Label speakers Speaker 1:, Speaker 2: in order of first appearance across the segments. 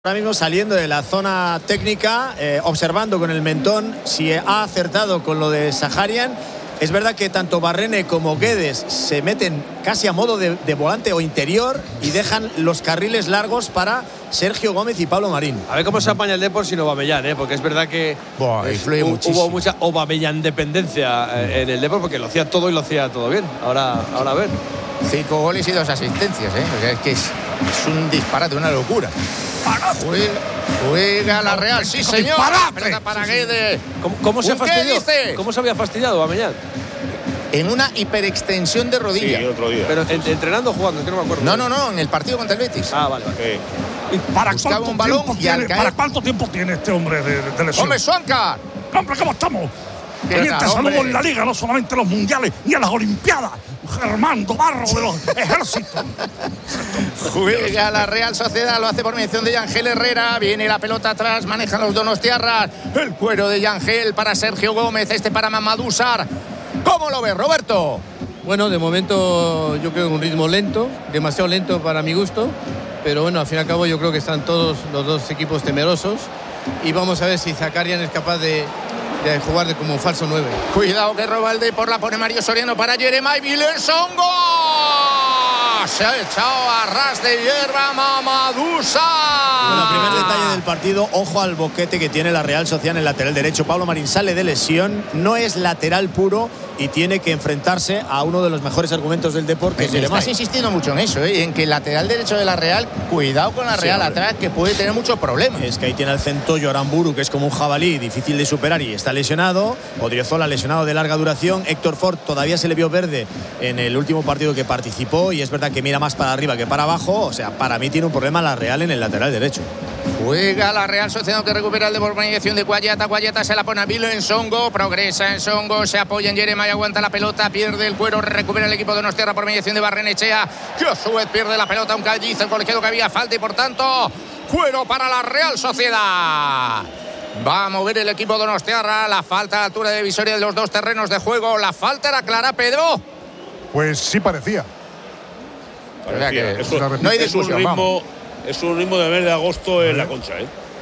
Speaker 1: Ahora mismo saliendo de la zona técnica, observando con el mentón si ha acertado con lo de Saharian. Es verdad que tanto Barrene como Guedes se meten casi a modo de volante o interior y dejan los carriles largos para Sergio Gómez y Pablo Marín.
Speaker 2: A ver cómo se apaña el Depor sin Aubameyang, porque es verdad que hubo mucha Aubameyang dependencia en el Depor, porque lo hacía todo y lo hacía todo bien. Ahora a ver.
Speaker 3: 5 goles y 2 asistencias, es que es un disparate, una locura. Juega la Real, sí señor. Pelota para Guedes.
Speaker 2: ¿Cómo se ha fastidiado? ¿Cómo se había fastidiado Aubameyang?
Speaker 3: En una hiperextensión de rodilla.
Speaker 4: Sí, otro día.
Speaker 2: Pero entrenando o jugando, que no me acuerdo.
Speaker 3: No, en el partido contra el Betis.
Speaker 2: Ah, vale.
Speaker 4: Sí.
Speaker 5: ¿Para cuánto tiempo tiene este hombre de lesión?
Speaker 3: ¡Hombre, Suancar!
Speaker 5: ¡Hombre, cómo estamos! Teniente saludo en la Liga, no solamente en los mundiales ni en las Olimpiadas. Germando Barro de los ejércitos.
Speaker 3: Juega la Real Sociedad, lo hace por mención de Yangel Herrera. Viene la pelota atrás, manejan los donostiarras. El cuero de Yangel para Sergio Gómez, para Mamadou Sarr. ¿Cómo lo ves, Roberto?
Speaker 6: Bueno, de momento yo creo que un ritmo lento, demasiado lento para mi gusto. Pero bueno, al fin y al cabo yo creo que están todos los dos equipos temerosos. Y vamos a ver si Zakarian es capaz de jugar como falso 9.
Speaker 3: Cuidado que roba el Depor, la pone Mario Soriano para Jeremai Vilensongo. Se ha echado a ras de hierba Mamadou Sarr.
Speaker 1: Bueno, primer detalle del partido, ojo al boquete que tiene la Real Sociedad en el lateral derecho. Pablo Marín sale de lesión, no es lateral puro y tiene que enfrentarse a uno de los mejores argumentos del Depor, que es Jeremai.
Speaker 3: Estás insistiendo mucho en eso, en que el lateral derecho de la Real, cuidado con la Real atrás, que puede tener muchos problemas.
Speaker 1: Es que ahí tiene al Centollo Aramburu, que es como un jabalí, difícil de superar y está lesionado. Odriozola lesionado de larga duración. Héctor Ford todavía se le vio verde en el último partido que participó y es verdad que mira más para arriba que para abajo. O sea, para mí tiene un problema la Real en el lateral derecho.
Speaker 3: Juega la Real Sociedad, que recupera el de por mediación de Guayata. Guayata se la pone a Vilensongo, progresa en Songo, se apoya en Jeremai, aguanta la pelota, pierde el cuero, recupera el equipo de Donostiarra por mediación de Barrenechea, que a su vez pierde la pelota, un callizo, el colegiado que había falta y por tanto cuero para la Real Sociedad. Va a mover el equipo de Donostiarra, la falta a la altura de divisoria de los dos terrenos de juego. La falta era clara, Pedro.
Speaker 5: Pues sí parecía.
Speaker 3: No hay discusión,
Speaker 4: es un ritmo de mes de agosto en la Concha,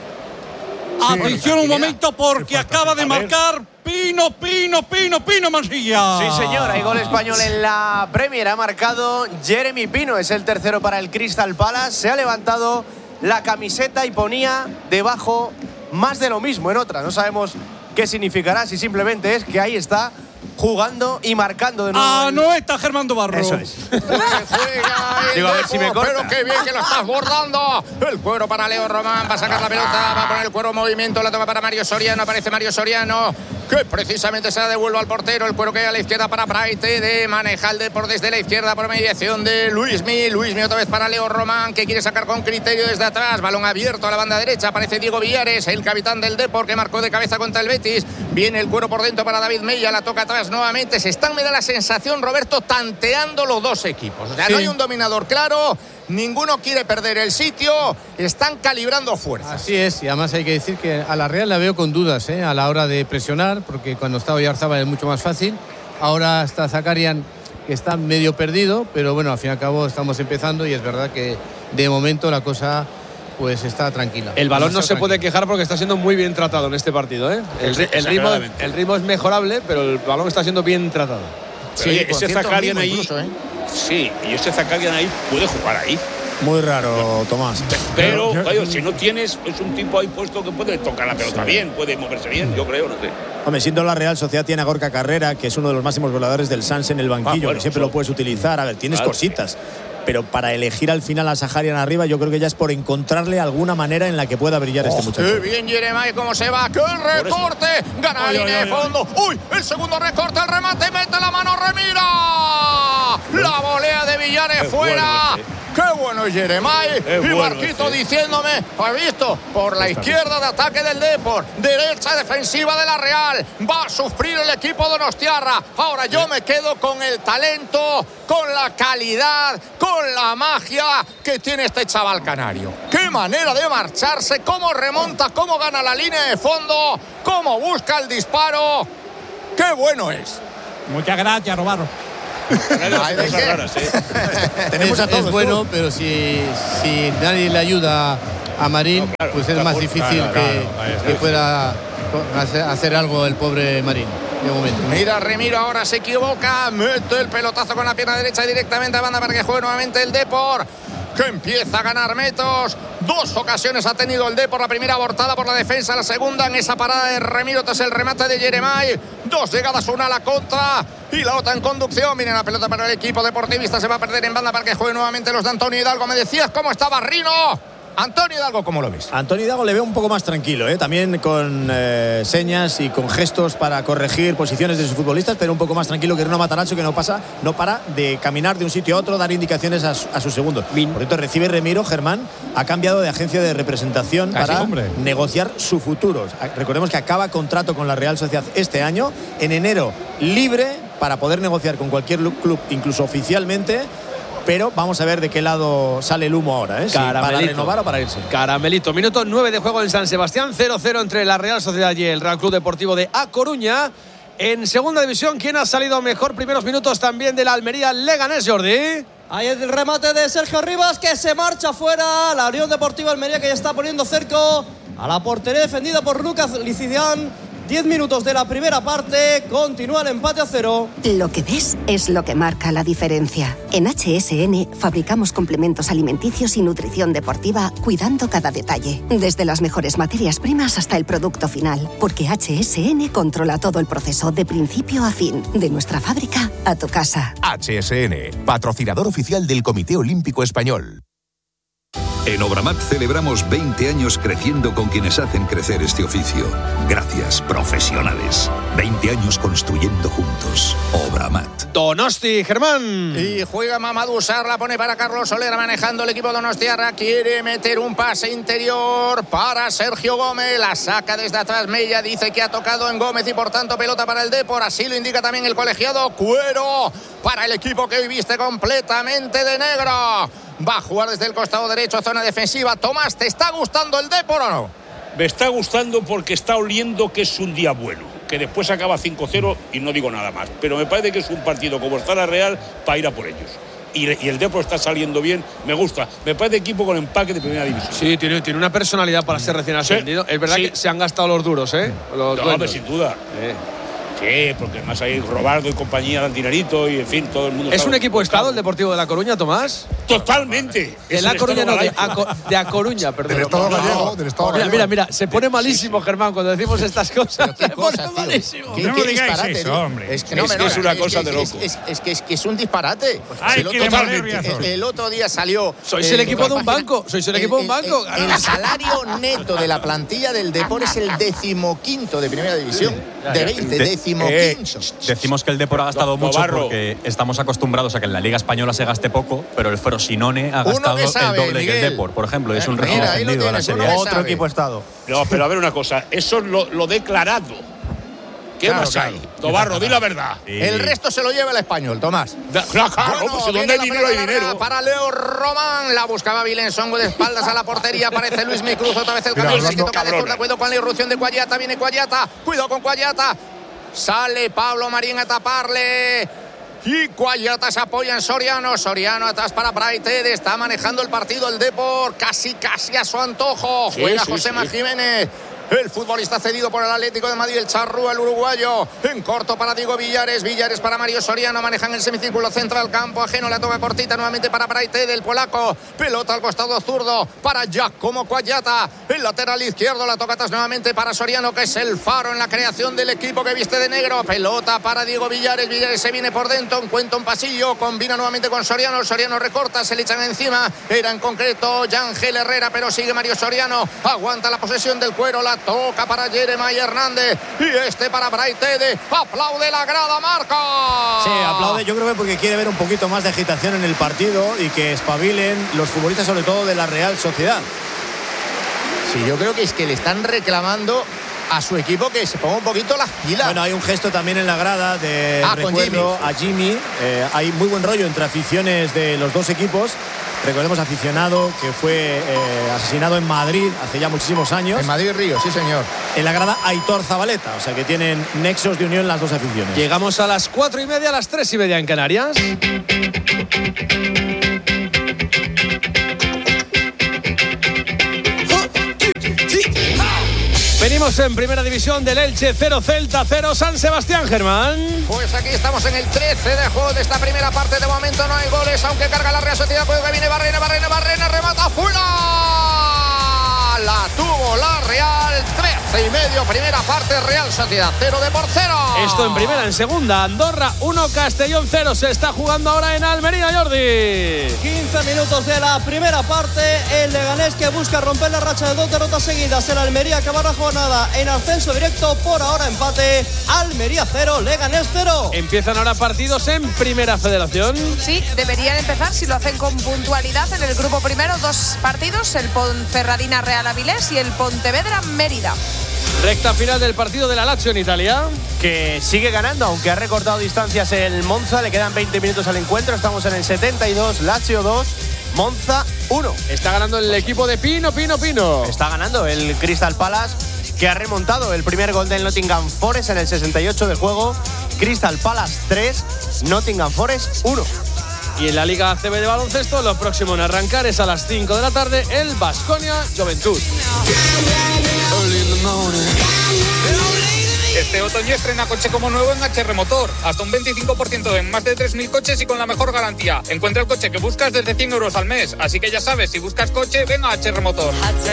Speaker 5: Atención un momento, porque acaba de marcar Pino Mansilla.
Speaker 7: Sí, señor, hay gol español en la Premier. Ha marcado Jeremy Pino, es el tercero para el Crystal Palace. Se ha levantado la camiseta y ponía debajo más de lo mismo en otra. No sabemos qué significará, si simplemente es que ahí está jugando y marcando de nuevo.
Speaker 5: No está Germando Barro.
Speaker 7: Eso es.
Speaker 3: Digo, a ver si me corta. Pero qué bien que lo estás bordando. El cuero para Leo Román. Va a sacar la pelota. Va a poner el cuero en movimiento. La toma para Mario Soriano. Aparece Mario Soriano, que precisamente se la devuelve al portero. El cuero que a la izquierda para Praite de Manejalde por desde la izquierda por mediación de Luismi. Luismi otra vez para Leo Román, que quiere sacar con criterio desde atrás. Balón abierto a la banda derecha. Aparece Diego Villares, el capitán del Depor, que marcó de cabeza contra el Betis. Viene el cuero por dentro para David Mella. La toca atrás nuevamente. Se están, me da la sensación, Roberto, tanteando los dos equipos. O sea, sí, no hay un dominador claro. Ninguno quiere perder el sitio. Están calibrando fuerzas.
Speaker 6: Así es, y además hay que decir que a la Real la veo con dudas a la hora de presionar, porque cuando estaba Oyarzábal es mucho más fácil. Ahora está Zakarian, que está medio perdido, pero bueno, al fin y al cabo estamos empezando y es verdad que de momento la cosa pues está tranquila.
Speaker 2: El balón no se puede quejar porque está siendo muy bien tratado en este partido, El ritmo es mejorable, pero el balón está siendo bien tratado.
Speaker 4: Sí, ese Zakarian ahí incluso, sí, y ese Zakarian ahí puede jugar ahí.
Speaker 1: Muy raro, Tomás.
Speaker 4: Pero si no tienes, es un tipo ahí puesto que puede tocar la pelota bien, puede moverse bien, yo creo, no sé.
Speaker 1: Hombre, siendo la Real Sociedad tiene a Gorka Carrera, que es uno de los máximos voladores del Sanse en el banquillo, que siempre lo puedes utilizar. A ver, tienes cositas. Pero para elegir al final a Saharian arriba, yo creo que ya es por encontrarle alguna manera en la que pueda brillar este muchacho.
Speaker 3: ¡Qué bien Jeremai! ¿Cómo se va? ¡Qué recorte! Gana la línea de fondo. ¡Uy! El segundo recorte, el remate, mete la mano, remira. La volea de Villares fuera. ¡Qué bueno es Jeremai! Y Marquito diciéndome, ¿has visto? Por la izquierda de ataque del Depor, derecha defensiva de la Real. Va a sufrir el equipo de Donostiarra. Ahora yo me quedo con el talento, con la calidad, con la magia que tiene este chaval canario. ¡Qué manera de marcharse! ¿Cómo remonta? ¿Cómo gana la línea de fondo? ¿Cómo busca el disparo? ¡Qué bueno es!
Speaker 5: Muchas gracias, Roberto.
Speaker 6: Tenemos a todos, es bueno, pero si nadie le ayuda a Marín, pues es más difícil que pueda hacer algo el pobre Marín. De momento.
Speaker 3: Mira, Remiro ahora se equivoca, mete el pelotazo con la pierna derecha directamente a banda para que juegue nuevamente el Depor, que empieza a ganar metros. 2 ocasiones ha tenido el Depor, la primera abortada por la defensa, la segunda en esa parada de Remiro tras el remate de Jeremai. 2 llegadas, una a la contra y la otra en conducción. Miren la pelota para el equipo deportivista, se va a perder en banda para que juegue nuevamente los de Antonio Hidalgo. Me decías cómo estaba Rino. Antonio Hidalgo, ¿cómo lo ves?
Speaker 1: Antonio Hidalgo le veo un poco más tranquilo, también con señas y con gestos para corregir posiciones de sus futbolistas, pero un poco más tranquilo que Rino Matarazzo, que no para de caminar de un sitio a otro, dar indicaciones a sus segundos. Por cierto, recibe Remiro, Germán ha cambiado de agencia de representación para negociar su futuro. Recordemos que acaba contrato con la Real Sociedad este año, en enero libre para poder negociar con cualquier club, incluso oficialmente. Pero vamos a ver de qué lado sale el humo ahora, si para renovar o para irse.
Speaker 2: Caramelito, minuto 9 de juego en San Sebastián, 0-0 entre la Real Sociedad y el Real Club Deportivo de A Coruña. En segunda división, ¿quién ha salido mejor? Primeros minutos también de la Almería Leganés, Jordi.
Speaker 8: Ahí el remate de Sergio Rivas, que se marcha fuera. La Unión Deportiva Almería, que ya está poniendo cerco a la portería defendida por Lucas Licidián. 10 minutos de la primera parte, continúa el empate a 0.
Speaker 9: Lo que ves es lo que marca la diferencia. En HSN fabricamos complementos alimenticios y nutrición deportiva, cuidando cada detalle, desde las mejores materias primas hasta el producto final, porque HSN controla todo el proceso de principio a fin, de nuestra fábrica a tu casa.
Speaker 10: HSN, patrocinador oficial del Comité Olímpico Español.
Speaker 11: En Obramat celebramos 20 años creciendo con quienes hacen crecer este oficio. Gracias, profesionales. 20 años construyendo juntos. Obramat.
Speaker 2: Donosti, Germán.
Speaker 3: Y juega Mamadou Sarr, la pone para Carlos Soler, manejando el equipo donostiarra. Quiere meter un pase interior para Sergio Gómez. La saca desde atrás Mella, dice que ha tocado en Gómez y por tanto pelota para el Depor. Así lo indica también el colegiado. Cuero para el equipo que hoy viste completamente de negro. Va a jugar desde el costado derecho, zona defensiva. Tomás, ¿te está gustando el Depor o no?
Speaker 4: Me está gustando porque está oliendo que es un día bueno. Que después acaba 5-0 y no digo nada más. Pero me parece que es un partido como está la Real para ir a por ellos. Y el Depor está saliendo bien, me gusta. Me parece equipo con empaque de primera división.
Speaker 2: Sí, tiene una personalidad para ser recién ascendido. Es verdad que se han gastado los duros,
Speaker 4: Los sin duda. Sí, porque además hay Robaldo y compañía dan dinerito y en fin, todo el mundo.
Speaker 2: ¿Es un equipo estado el Deportivo de La Coruña, Tomás?
Speaker 4: Totalmente.
Speaker 2: De La Coruña, no, de A Coruña, perdón.
Speaker 12: Del Estado gallego, del Estado
Speaker 2: gallego. Mira, se pone malísimo, Germán, cuando decimos estas cosas.
Speaker 3: Se pone malísimo.
Speaker 12: No me digáis eso, hombre.
Speaker 3: Es una cosa de loco. Es que es un disparate. El otro día salió.
Speaker 2: Sois el equipo de un banco. Sois el equipo de un banco.
Speaker 3: El salario neto de la plantilla del Depor es el 15º de primera división. De 20,
Speaker 13: decimos que el Depor ha gastado mucho porque estamos acostumbrados a que en la Liga Española se gaste poco, pero el Frosinone ha gastado el doble que el Depor, por ejemplo. Es un recién ascendido a la Serie A.
Speaker 7: Otro equipo estado.
Speaker 4: No, pero a ver una cosa, eso es lo declarado. ¿Qué más hay? Tobarro, di la verdad.
Speaker 3: El resto se lo lleva el Español, Tomás.
Speaker 4: Claro, pues si donde hay dinero hay dinero.
Speaker 3: Para Leo Román, la buscaba Vilensongo de espaldas a la portería, aparece Luis Micruz, otra vez el cambio, que toca de zurda, cuidado con la irrupción de Cuayata, viene Cuayata, cuidado con Cuayata. Sale Pablo Marín a taparle. Y Cuayata se apoya en Soriano. Soriano atrás para Braithwaite. Está manejando el partido el Depor. Casi a su antojo. Juega Josema Jiménez. El futbolista cedido por el Atlético de Madrid, el charrúa, el uruguayo. En corto para Diego Villares. Villares para Mario Soriano. Manejan el semicírculo central, campo ajeno. La toca cortita nuevamente para Braithwaite del polaco. Pelota al costado zurdo para Giacomo Cuayata. El lateral izquierdo la toca atrás nuevamente para Soriano, que es el faro en la creación del equipo que viste de negro. Pelota para Diego Villares. Villares se viene por dentro. Encuentra un pasillo. Combina nuevamente con Soriano. Soriano recorta. Se le echan encima. Era en concreto Yángel Herrera, pero sigue Mario Soriano. Aguanta la posesión del cuero. La toca para Jeremai Hernández y para Braithwaite. Aplaude la grada, Marca.
Speaker 1: Sí, aplaude, yo creo que porque quiere ver un poquito más de agitación en el partido y que espabilen los futbolistas, sobre todo de la Real Sociedad.
Speaker 3: Sí, yo creo que es que le están reclamando a su equipo que se ponga un poquito las pilas.
Speaker 1: Bueno, hay un gesto también en la grada de recuerdo a Jimmy. Hay muy buen rollo entre aficiones de los dos equipos. Recordemos, aficionado que fue asesinado en Madrid hace ya muchísimos años.
Speaker 3: En Madrid-Río, sí señor.
Speaker 1: En la grada Aitor Zabaleta, o sea que tienen nexos de unión las dos aficiones.
Speaker 2: Llegamos a las 4:30, a las 3:30 en Canarias. Seguimos en primera división del Elche, 0 Celta, 0 San Sebastián, Germán.
Speaker 3: Pues aquí estamos en el 13 de juego de esta primera parte. De momento no hay goles, aunque carga la Real Sociedad. Juego que viene Barrena, remata fuera. La tuvo la Real, 13,5, primera parte, Real Sociedad 0 de por 0.
Speaker 2: Esto en primera, en segunda, Andorra 1, Castellón 0. Se está jugando ahora en Almería, Jordi.
Speaker 8: 15 minutos de la primera parte. El Leganés que busca romper la racha de 2 derrotas seguidas. El Almería que va a la jornada en ascenso directo. Por ahora empate. Almería 0, Leganés 0.
Speaker 2: Empiezan ahora partidos en Primera Federación.
Speaker 14: Sí, deberían empezar si lo hacen con puntualidad. En el grupo primero, 2 partidos. El Ponferradina Real Avilés y el Pontevedra Mérida.
Speaker 2: Recta final del partido de la Lazio en Italia.
Speaker 7: Que sigue ganando, aunque ha recortado distancias el Monza. Le quedan 20 minutos al encuentro. Estamos en el 72, Lazio 2, Monza 1.
Speaker 2: Está ganando el equipo de Pino.
Speaker 7: Está ganando el Crystal Palace, que ha remontado el primer gol del Nottingham Forest en el 68 de juego. Crystal Palace 3, Nottingham Forest 1.
Speaker 2: Y en la Liga ACB de baloncesto, lo próximo en arrancar es a las 5 de la tarde el Baskonia Juventud.
Speaker 15: Este otoño estrena coche como nuevo en HR Motor. Hasta un 25% en más de 3.000 coches y con la mejor garantía. Encuentra el coche que buscas desde 100 euros al mes. Así que ya sabes, si buscas coche, ven a HR Motor.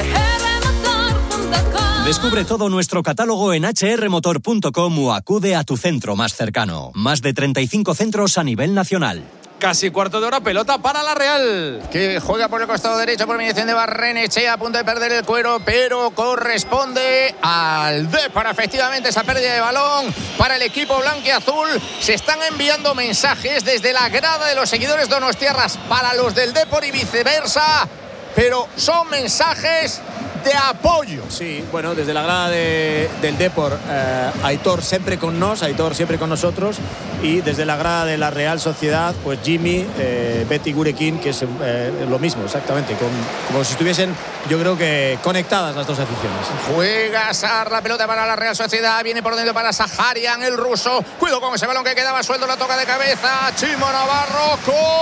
Speaker 16: Descubre todo nuestro catálogo en hrmotor.com o acude a tu centro más cercano. Más de 35 centros a nivel nacional.
Speaker 2: Casi cuarto de hora, pelota para la Real.
Speaker 3: Que juega por el costado derecho por mediación de Barrenechea, a punto de perder el cuero, pero corresponde al Depor. Efectivamente, esa pérdida de balón para el equipo blanquiazul. Se están enviando mensajes desde la grada de los seguidores donostiarras para los del Depor y viceversa, pero son mensajes de apoyo.
Speaker 1: Sí, bueno, desde la grada del Depor, Aitor siempre con nosotros, y desde la grada de la Real Sociedad, pues Jimmy, Betty Gurekin, que es lo mismo, exactamente, como si estuviesen, yo creo que conectadas las dos aficiones.
Speaker 3: Juega Sar, la pelota para la Real Sociedad, viene por dentro para Saharian, el ruso, cuidado con ese balón que quedaba suelto, la toca de cabeza, Chimo Navarro,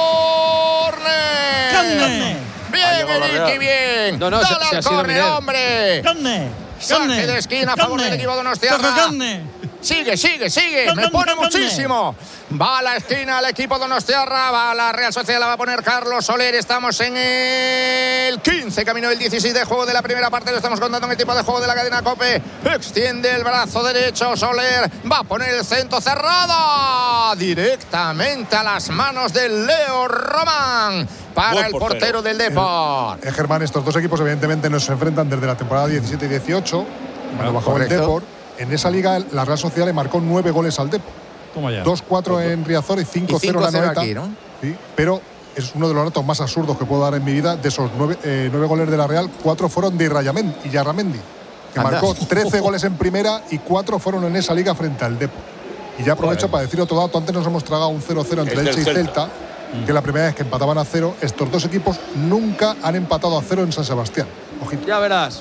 Speaker 3: córner. Bien, Eriki, bien.
Speaker 2: No,
Speaker 3: dale al córner, hombre. Saque de esquina a favor del equipo donostiarra. Sigue. Me pone muchísimo. Va a la esquina el equipo donostiarra. Va a la Real Sociedad, la va a poner Carlos Soler. Estamos en el 15, camino del 16 de juego de la primera parte. Lo estamos contando en el tipo de juego de la cadena COPE. Extiende el brazo derecho Soler. Va a poner el centro cerrada directamente a las manos del Leo Román. Para el portero del Depor.
Speaker 12: Germán, estos dos equipos evidentemente no se enfrentan desde la temporada 17 y 18, cuando bajó el Depor. En esa liga la Real Sociedad le marcó 9 goles al Depor. 2-4 en Riazor y 5-0 en la Noeta. Aquí, ¿no? Sí, pero es uno de los datos más absurdos que puedo dar en mi vida. De esos 9 goles de la Real, 4 fueron de Yarramendi, que marcó 13 goles en primera y 4 fueron en esa liga frente al Depor. Y ya aprovecho para decir otro dato. Antes nos hemos tragado un 0-0 entre Elche y Celta, que la primera vez que empataban a 0. Estos dos equipos nunca han empatado a 0 en San Sebastián. Ojito.
Speaker 2: Ya verás.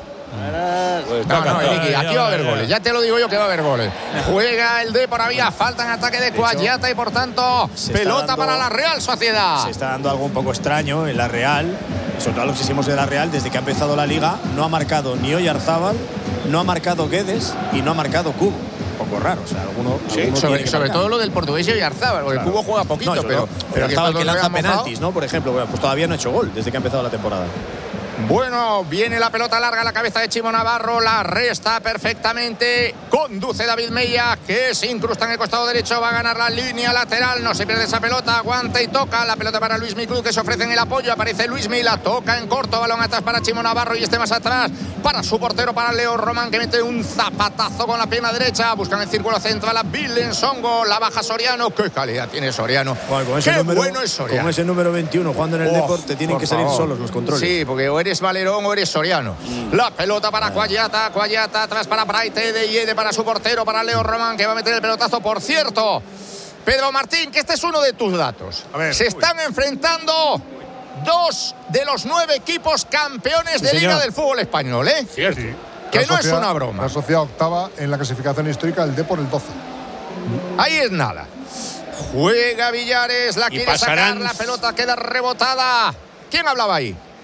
Speaker 3: No, Eriki, aquí va a haber goles. Ya te lo digo yo que va a haber goles. Juega el Depor, había falta en ataque de Cuayata y por tanto pelota para la Real Sociedad.
Speaker 1: Se está dando algo un poco extraño en la Real, sobre todo los que hicimos de la Real desde que ha empezado la liga. No ha marcado ni Oyarzábal, no ha marcado Guedes y no ha marcado Cubo. Un poco raro, o sea, alguno
Speaker 3: sobre todo lo del portugués y Oyarzábal, porque el Cubo juega poquito, pero
Speaker 1: Oyarzábal que lanza penaltis, ¿no? Por ejemplo, pues todavía no ha hecho gol desde que ha empezado la temporada.
Speaker 3: Bueno, viene la pelota larga a la cabeza de Chimo Navarro, la resta perfectamente, conduce David Mella, que se incrusta en el costado derecho, va a ganar la línea lateral, no se pierde esa pelota, aguanta y toca, la pelota para Luismi Cruz, que se ofrece en el apoyo, aparece Luismi, la toca en corto, balón atrás para Chimo Navarro y este más atrás para su portero, para Leo Román, que mete un zapatazo con la pierna derecha, buscan el círculo central a Bilen Songo, la baja Soriano, qué calidad tiene Soriano, bueno es Soriano.
Speaker 1: Con ese número 21 jugando en el Depor te tienen que salir solos los controles.
Speaker 3: Sí, porque o eres Valerón o eres Soriano. La pelota para Cuayata atrás para Braite de Yede, para su portero, para Leo Román, que va a meter el pelotazo. Por cierto, Pedro Martín, que este es uno de tus datos. Se están enfrentando 2 de los 9 equipos campeones de Liga del fútbol español, ¿eh?
Speaker 12: Cierto.
Speaker 3: Que no es una broma.
Speaker 12: La Sociedad octava en la clasificación histórica, el Depor el 12.
Speaker 3: Ahí es nada. Juega Villares, la quiere sacar, la pelota queda rebotada. ¿Quién hablaba ahí?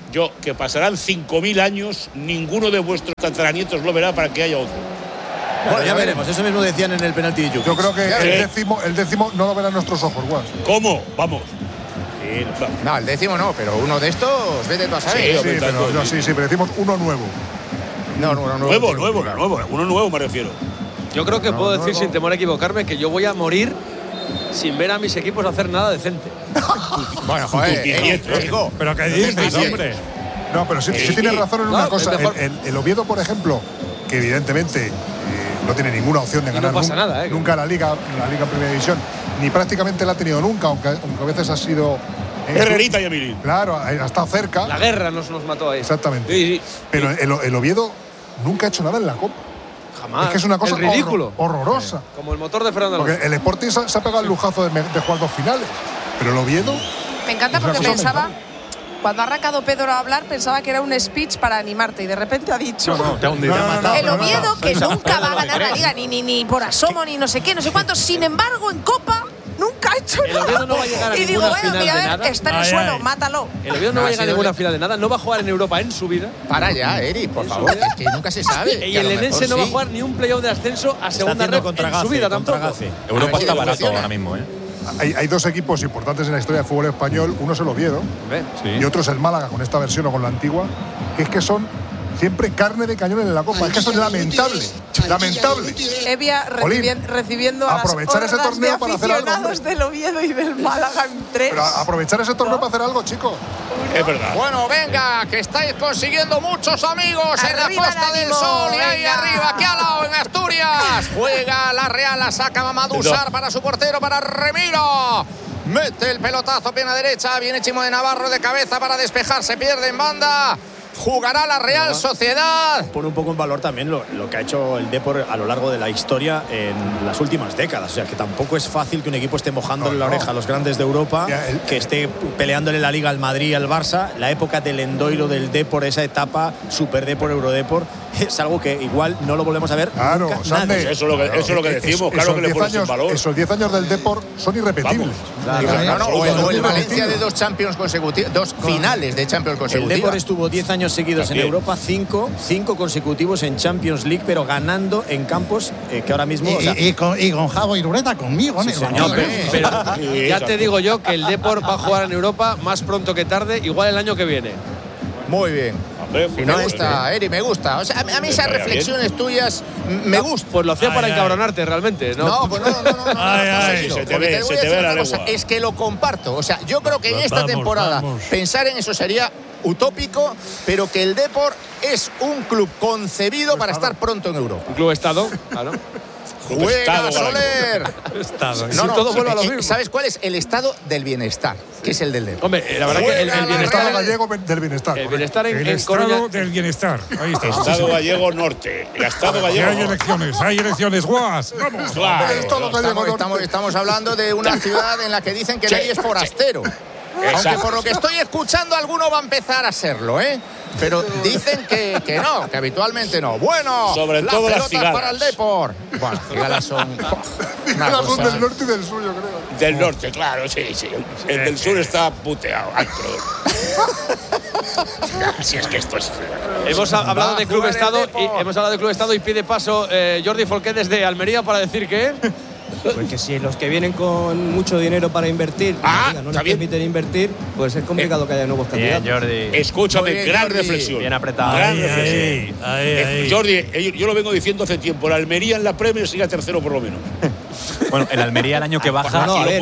Speaker 4: yo, que pasarán 5.000 años, ninguno de vuestros tataranietos lo verá para que haya otro.
Speaker 1: Bueno, ya veremos. Eso mismo decían en el penalti de Jukic.
Speaker 12: Yo creo que el décimo no lo verán nuestros ojos, Guas.
Speaker 4: ¿Cómo? Vamos.
Speaker 3: No, el décimo no, pero uno de estos, vete tú a saber.
Speaker 12: Sí, pero decimos uno nuevo.
Speaker 3: No,
Speaker 4: nuevo. Uno nuevo me refiero.
Speaker 2: Yo creo que puedo decir sin temor a equivocarme que yo voy a morir sin ver a mis equipos hacer nada decente.
Speaker 3: Bueno, joder,
Speaker 5: pero ¿qué dices, hombre?
Speaker 12: No, pero sí tienes razón en una cosa. El Oviedo, por ejemplo, que evidentemente no tiene ninguna opción de ganar nunca la Liga en Primera División, ni prácticamente la ha tenido nunca, aunque a veces ha sido…
Speaker 4: Herrerita y Emilín.
Speaker 12: Claro, ha estado cerca.
Speaker 2: La guerra nos mató ahí.
Speaker 12: Exactamente.
Speaker 4: Sí.
Speaker 12: Pero el Oviedo nunca ha hecho nada en la Copa.
Speaker 2: Jamás.
Speaker 12: Es que es una cosa
Speaker 2: ridículo.
Speaker 12: Horrorosa.
Speaker 2: Como el motor de Fernando Alonso.
Speaker 12: Porque el Sporting se ha pegado el lujazo de jugar 2 finales. Pero el Oviedo…
Speaker 14: Me encanta porque pensaba… Cuando ha arrancado Pedro a hablar, pensaba que era un speech para animarte y de repente ha dicho el Oviedo que nunca va a ganar la Liga ni por asomo ni no sé qué, no sé cuánto. Sin embargo, en Copa nunca ha hecho nada.
Speaker 2: El Oviedo no va a llegar a
Speaker 14: y digo,
Speaker 2: ninguna final de nada.
Speaker 14: Está en el suelo, mátalo.
Speaker 2: El Oviedo no va a llegar a ninguna final de nada, no va a jugar en Europa en su vida.
Speaker 3: Para ya, Eri, por favor, es que nunca se sabe.
Speaker 2: Y el Enense no va a jugar ni un playoff de ascenso a segunda red en su vida tampoco.
Speaker 13: Europa está barato ahora mismo,
Speaker 12: Hay 2 equipos importantes en la historia del fútbol español. Uno es el Oviedo y otro es el Málaga, con esta versión o con la antigua, que es que son siempre carne de cañón en la Copa. Es que eso es lamentable.
Speaker 14: Evia recibiendo a
Speaker 12: aprovechar ese torneo
Speaker 14: de
Speaker 12: para hacer algo,
Speaker 14: aficionados del Oviedo y del Málaga en 3.
Speaker 12: Pero aprovechar ese torneo para hacer algo, chicos.
Speaker 4: Es verdad.
Speaker 3: Bueno, venga, que estáis consiguiendo muchos amigos en la Costa del Sol y ahí arriba, aquí al lado en Asturias. Juega la Real, la saca Mamadou Sarr para su portero, para Remiro. Mete el pelotazo, pierna derecha, viene Chimo de Navarro de cabeza para despejar, se pierde en banda. Jugará la Real Sociedad.
Speaker 1: Pone un poco en valor también lo que ha hecho el Depor a lo largo de la historia en las últimas décadas. O sea, que tampoco es fácil que un equipo esté mojándole la oreja a los grandes de Europa, que esté peleándole la Liga al Madrid y al Barça. La época del Endoiro del Depor, esa etapa Super Depor, Eurodepor, es algo que igual no lo volvemos a ver nunca, nadie.
Speaker 4: Eso es lo que decimos, claro que le pones en valor.
Speaker 12: Esos 10 años del Depor son irrepetibles.
Speaker 3: O el Valencia de 2 Champions consecutivos, 2 finales de Champions consecutivos.
Speaker 1: El Depor estuvo 10 años seguidos en Europa, 5 consecutivos en Champions League, pero ganando en campos que ahora mismo…
Speaker 5: Y con Javo y Rureta conmigo,
Speaker 1: sí,
Speaker 2: señor, pero ya te digo yo que el Depor va a jugar en Europa más pronto que tarde, igual el año que viene.
Speaker 3: Muy bien. Me gusta, Eri, me gusta. O sea, a mí esas reflexiones tuyas me gustan.
Speaker 2: Pues lo hacía para encabronarte realmente, ¿no?
Speaker 3: No, pues no.
Speaker 4: Se te ve la lengua.
Speaker 3: Es que lo comparto. O sea, yo creo que en esta temporada pensar en eso sería utópico, pero que el Depor es un club concebido para estar pronto en Europa.
Speaker 2: Un club estado, claro.
Speaker 3: Juega Soler.
Speaker 2: Todo vuelve a lo mismo.
Speaker 3: ¿Sabes cuál es? El estado del bienestar, que es el del Depor.
Speaker 2: Hombre, la verdad que el bienestar
Speaker 12: gallego del bienestar.
Speaker 2: El bienestar en
Speaker 5: estado
Speaker 2: Coruña
Speaker 5: del bienestar. Ahí está.
Speaker 4: Estado gallego norte. El estado gallego.
Speaker 5: Hay elecciones, Guas. Vamos.
Speaker 3: Claro, estamos hablando de una ciudad en la que dicen que nadie es forastero. Aunque por lo que estoy escuchando alguno va a empezar a serlo, pero dicen que no, que habitualmente no. Bueno,
Speaker 4: sobre todo las cigalas
Speaker 3: para el Depor. Bueno, las cigalas son
Speaker 12: del norte y del sur, yo creo.
Speaker 4: Del norte, claro, sí. El del sur está puteado. Si es que esto es…
Speaker 2: Hemos hablado de Club Estado y pide paso Jordi Folqué desde Almería para decir que…
Speaker 8: Pues que si los que vienen con mucho dinero para invertir no les permiten invertir, pues es complicado que haya nuevos candidatos.
Speaker 13: Bien, Jordi.
Speaker 4: Escúchame,
Speaker 3: bien,
Speaker 4: gran
Speaker 3: Jordi.
Speaker 4: reflexión.
Speaker 13: Bien apretado.
Speaker 4: Ahí. Jordi, yo lo vengo diciendo hace tiempo. La Almería en la Premier sigue tercero por lo menos.
Speaker 13: Bueno, el Almería el año que baja…
Speaker 8: No, a ver,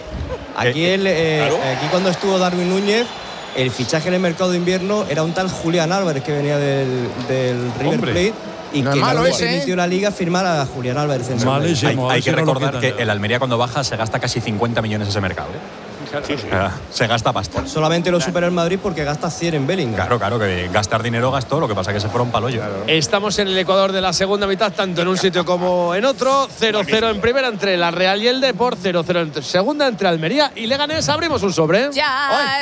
Speaker 8: aquí cuando estuvo Darwin Núñez, el fichaje en el mercado de invierno era un tal Julián Álvarez que venía del River Plate. Y no que no le permitió la Liga firmar a Julián Álvarez.
Speaker 13: Hay que recordar que el Almería cuando baja se gasta casi 50 millones ese mercado.
Speaker 4: Sí.
Speaker 13: Se gasta pasta.
Speaker 8: Solamente lo supera el Madrid porque gasta 100 en Bellingham.
Speaker 13: Claro, que gastar dinero gastó, lo que pasa es que se fueron pa'l hoyo.
Speaker 2: Estamos en el Ecuador de la segunda mitad, tanto en un sitio como en otro. 0-0 en primera entre la Real y el Depor, 0-0 en segunda entre Almería y Leganés. Abrimos un sobre.
Speaker 14: Ya.